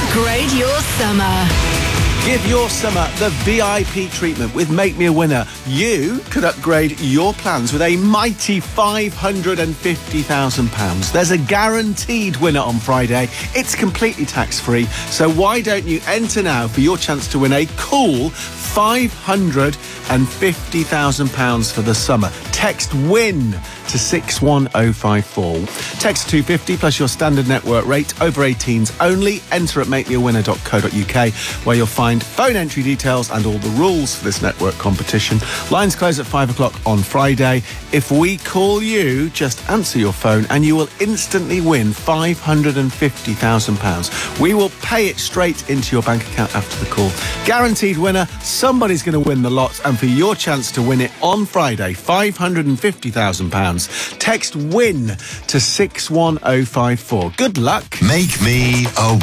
Upgrade your summer. Give your summer the VIP treatment with Make Me a Winner. You could upgrade your plans with a mighty £550,000. There's a guaranteed winner on Friday. It's completely tax-free. So why don't you enter now for your chance to win a cool £550,000 for the summer. Text WIN to 61054. Text 250 plus your standard network rate. Over 18s only. Enter at makemeawinner.co.uk where you'll find phone entry details and all the rules for this network competition. Lines close at 5 o'clock on Friday. If we call you, just answer your phone and you will instantly win £550,000. We will pay it straight into your bank account after the call. Guaranteed winner. Somebody's going to win the lot, and for your chance to win it on Friday, £550,000, text WIN to 61054. Good luck. Make Me a